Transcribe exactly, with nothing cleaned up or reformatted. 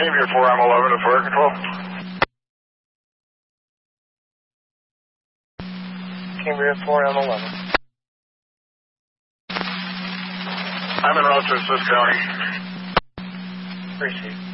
Cambria four M eleven to fire control. Cambria four M eleven. I'm in route to Smith County. Appreciate it.